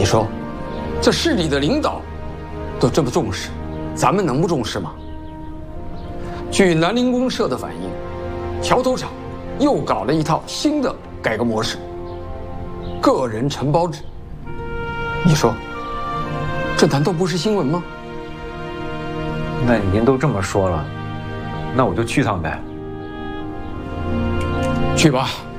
你说，这市里的领导都这么重视，咱们能不重视吗？据南陵公社的反映，桥头厂又搞了一套新的改革模式——个人承包制。你说，这难道不是新闻吗？ 那您都这么说了，那我就去趟呗。 去吧。